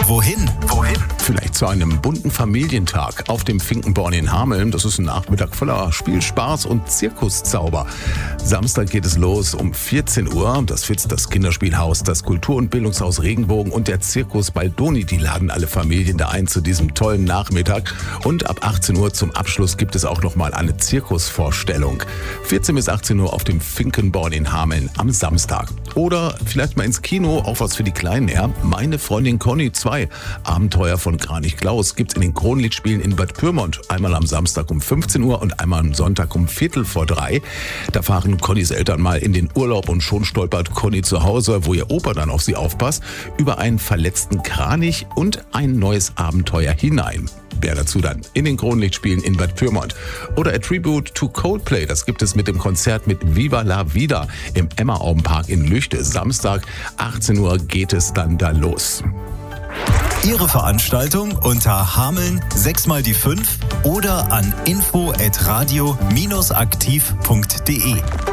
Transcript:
Wohin? Vielleicht zu einem bunten Familientag auf dem Finkenborn in Hameln. Das ist ein Nachmittag voller Spielspaß und Zirkuszauber. Samstag geht es los um 14 Uhr. Das FIZ, das Kinderspielhaus, das Kultur- und Bildungshaus Regenbogen und der Zirkus Baldoni, die laden alle Familien da ein zu diesem tollen Nachmittag. Und ab 18 Uhr zum Abschluss gibt es auch nochmal eine Zirkusvorstellung. 14 bis 18 Uhr auf dem Finkenborn in Hameln am Samstag. Oder vielleicht mal ins Kino, auch was für die Kleinen, ja. Meine Freundin Conny 2, Abenteuer von Kranich Klaus, gibt's in den Kronlichtspielen in Bad Pyrmont. Einmal am Samstag um 15 Uhr und einmal am Sonntag um 2:15. Da fahren Connys Eltern mal in den Urlaub und schon stolpert Conny zu Hause, wo ihr Opa dann auf sie aufpasst, über einen verletzten Kranich und ein neues Abenteuer hinein. Mehr dazu dann in den Kronlichtspielen in Bad Pyrmont. Oder A Tribute to Coldplay, das gibt es mit dem Konzert mit Viva la Vida im Emma-Augenpark in Lüchte. Samstag, 18 Uhr geht es dann da los. Ihre Veranstaltung unter Hameln 6x5 oder an info@radio-aktiv.de.